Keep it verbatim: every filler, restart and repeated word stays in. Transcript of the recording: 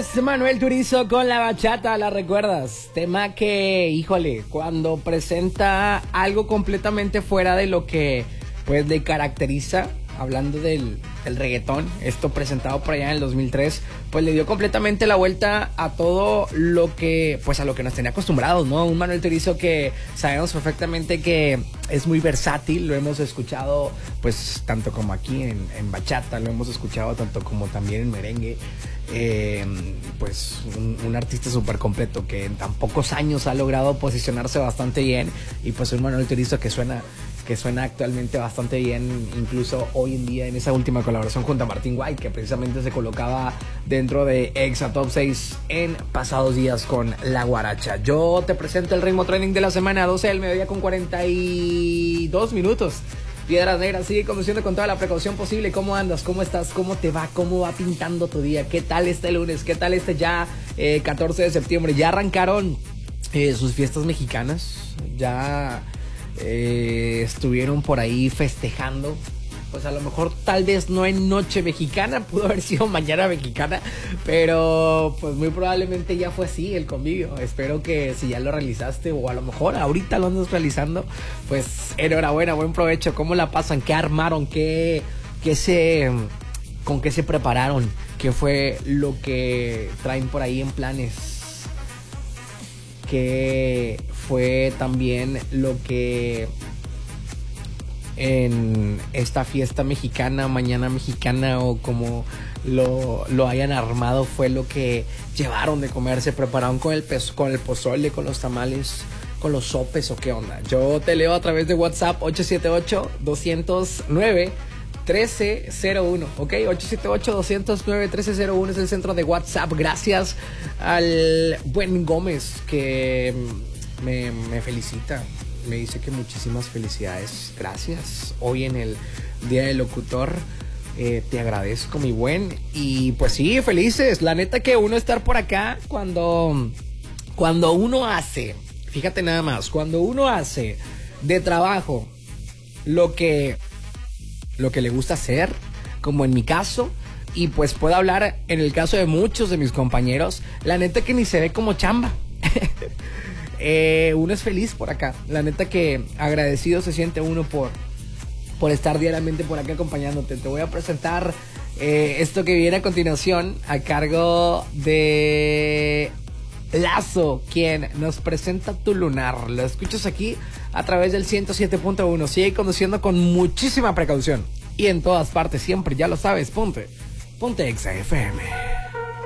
es Manuel Turizo con La Bachata, ¿la recuerdas? Tema que, híjole, cuando presenta algo completamente fuera de lo que pues le caracteriza, hablando del, del reggaetón, esto presentado por allá en el dos mil tres, pues le dio completamente la vuelta a todo lo que, pues a lo que nos tenía acostumbrados, ¿no? Un Manuel Turizo que sabemos perfectamente que es muy versátil, lo hemos escuchado pues tanto como aquí en, en bachata, lo hemos escuchado tanto como también en merengue. Eh, pues un, un artista súper completo que en tan pocos años ha logrado posicionarse bastante bien, y pues un Manuel Turizo que suena que suena actualmente bastante bien, incluso hoy en día en esa última colaboración junto a Martín White, que precisamente se colocaba dentro de Exa Top seis en pasados días con La Guaracha. Yo te presento el ritmo trending de la semana, doce del mediodía con cuarenta y dos minutos. Piedras Negras sigue conduciendo con toda la precaución posible. ¿Cómo andas? ¿Cómo estás? ¿Cómo te va? ¿Cómo va pintando tu día? ¿Qué tal este lunes? ¿Qué tal este ya eh, catorce de septiembre? ¿Ya arrancaron eh, sus fiestas mexicanas? ¿Ya eh, estuvieron por ahí festejando? Pues a lo mejor tal vez no en noche mexicana, pudo haber sido mañana mexicana, pero pues muy probablemente ya fue así el convivio. Espero que si ya lo realizaste o a lo mejor ahorita lo andas realizando, pues enhorabuena, buen provecho. ¿Cómo la pasan? ¿Qué armaron? ¿Qué, qué se, con qué se prepararon? ¿Qué fue lo que traen por ahí en planes? ¿Qué fue también lo que en esta fiesta mexicana, mañana mexicana o como lo, lo hayan armado, fue lo que llevaron de comer? ¿Se prepararon con el, peso, con el pozole, con los tamales, con los sopes o qué onda? Yo te leo a través de WhatsApp ocho siete ocho, dos cero nueve, uno tres cero uno, ¿ok? ocho siete ocho, dos cero nueve, uno tres cero uno es el centro de WhatsApp. Gracias al buen Gómez que me, me felicita. Me dice que muchísimas felicidades, gracias. Hoy en el Día del Locutor, eh, te agradezco, mi buen. Y pues sí, felices. La neta que uno estar por acá cuando, cuando uno hace, fíjate nada más, cuando uno hace de trabajo lo que, lo que le gusta hacer, como en mi caso, y pues puedo hablar en el caso de muchos de mis compañeros, la neta que ni se ve como chamba. Eh, uno es feliz por acá. La neta que agradecido se siente uno por, por estar diariamente por acá acompañándote. Te voy a presentar eh, esto que viene a continuación a cargo de Lazo, quien nos presenta Tu Lunar. Lo escuchas aquí a través del ciento siete punto uno. Sigue conduciendo con muchísima precaución y en todas partes siempre, ya lo sabes, ponte, ponte Exa F M.